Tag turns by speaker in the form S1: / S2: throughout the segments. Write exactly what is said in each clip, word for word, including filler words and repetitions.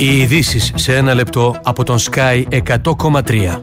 S1: Οι ειδήσεις σε ένα λεπτό από τον Sky εκατό κόμμα τρία.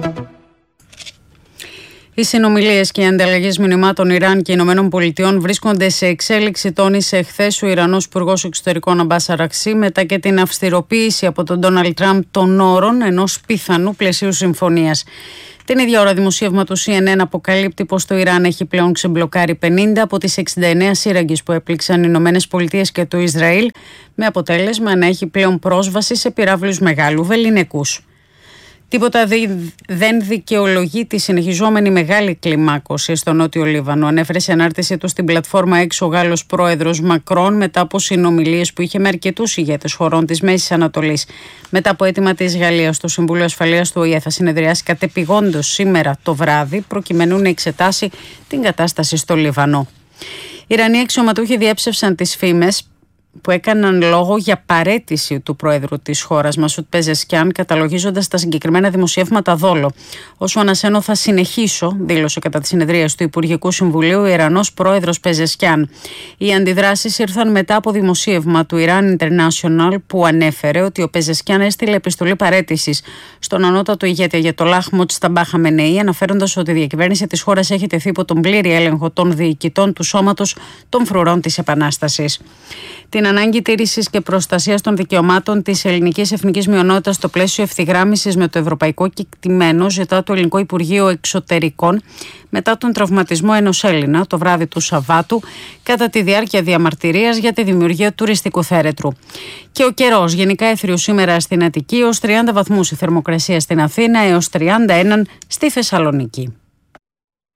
S2: Οι συνομιλίες και οι ανταλλαγές μηνυμάτων Ιράν και Ηνωμένων Πολιτειών βρίσκονται σε εξέλιξη, τόνισε χθες ο Ιρανός Υπουργός Εξωτερικών Αμπάς Αρακσί, μετά και την αυστηροποίηση από τον Ντόναλντ Τραμπ των όρων ενός πιθανού πλαισίου συμφωνίας. Την ίδια ώρα, δημοσίευμα του Σι Εν Εν αποκαλύπτει πως το Ιράν έχει πλέον ξεμπλοκάρει πενήντα από τις εξήντα εννέα σύραγγες που έπληξαν οι Ηνωμένες Πολιτείες και το Ισραήλ, με αποτέλεσμα να έχει πλέον πρόσβαση σε πυράβλους μεγάλου βεληνικούς. Τίποτα δεν δικαιολογεί τη συνεχιζόμενη μεγάλη κλιμάκωση στο Νότιο Λίβανο, ανέφερε σε ανάρτηση του στην πλατφόρμα X ο Γάλλος πρόεδρος Μακρόν μετά από συνομιλίες που είχε με αρκετούς ηγέτες χωρών της Μέσης Ανατολής. Μετά από αίτημα της Γαλλίας, το Συμβούλιο Ασφαλείας του Ο Η Ε θα συνεδριάσει κατεπηγόντως σήμερα το βράδυ, προκειμένου να εξετάσει την κατάσταση στο Λίβανο. Οι Ιρανοί αξιωματούχοι διέψευσαν τις φήμες που έκαναν λόγο για παραίτηση του πρόεδρου της χώρας, Μασούτ Πεζεσκιάν, καταλογίζοντας τα συγκεκριμένα δημοσιεύματα δόλο. Όσο ανασένω θα συνεχίσω, δήλωσε κατά τη συνεδρίαση του Υπουργικού Συμβουλίου ο Ιρανός πρόεδρος Πεζεσκιάν. Οι αντιδράσεις ήρθαν μετά από δημοσίευμα του Iran International που ανέφερε ότι ο Πεζεσκιάν έστειλε επιστολή παραίτησης στον ανώτατο ηγέτη Αγιατολάχ Μοτζταμπά Χαμενεή, αναφέροντας ότι η διακυβέρνηση της χώρας έχει τεθεί υπό τον πλήρη έλεγχο των διοικητών του σώματος των φρουρών της Επανάστασης. Την ανάγκη τήρησης και προστασίας των δικαιωμάτων της ελληνικής εθνικής μειονότητας στο πλαίσιο ευθυγράμμισης με το ευρωπαϊκό κεκτημένο ζητά το Ελληνικό Υπουργείο Εξωτερικών μετά τον τραυματισμό ενός Έλληνα το βράδυ του Σαββάτου κατά τη διάρκεια διαμαρτυρίας για τη δημιουργία τουριστικού θέρετρου. Και ο καιρός, γενικά έθριος σήμερα στην Αττική, έως τριάντα βαθμούς η θερμοκρασία στην Αθήνα, έως τριάντα ένα στη Θεσσαλονίκη.